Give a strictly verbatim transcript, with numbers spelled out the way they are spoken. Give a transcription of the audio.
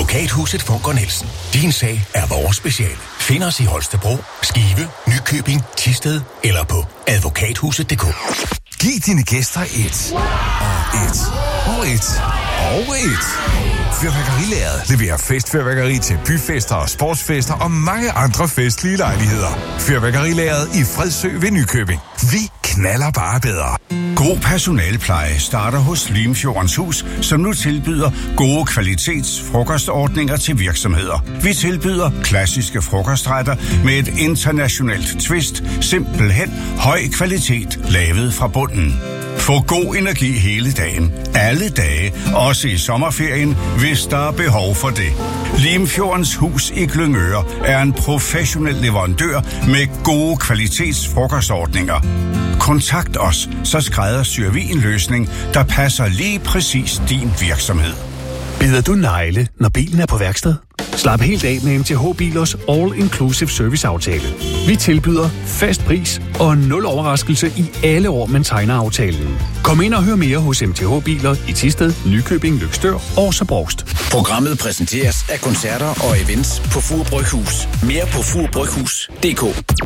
Advokathuset Funker Nielsen. Din sag er vores speciale. Find os i Holstebro, Skive, Nykøbing, Thisted eller på advokathuset punktum d k. Giv dine gæster et og et og et og et. Fyrværkerilaget leverer festfyrværkeri til byfester og sportsfester og mange andre festlige lejligheder. Fyrværkerilaget i Fredsø ved Nykøbing. Vi knaller bare bedre. God personalpleje starter hos Limfjordens Hus, som nu tilbyder gode kvalitetsfrokostordninger til virksomheder. Vi tilbyder klassiske frokostretter med et internationalt twist, simpelthen høj kvalitet, lavet fra bunden. Få god energi hele dagen, alle dage, også i sommerferien, hvis der er behov for det. Limfjordens Hus i Glyngøre er en professionel leverandør med gode kvalitetsfrokostordninger. Kontakt os, så skræddersyr vi en løsning, der passer lige præcis din virksomhed. Bider du negle, når bilen er på værksted? Slap helt af med M T H Bilers All-Inclusive Service-aftale. Vi tilbyder fast pris og nul overraskelse i alle år, man tegner aftalen. Kom ind og hør mere hos M T H Biler i Thisted, Nykøbing, Løgstør og Brovst. Programmet præsenteres af koncerter og events på Fur Bryghus. Mere på fur bryghus punktum d k.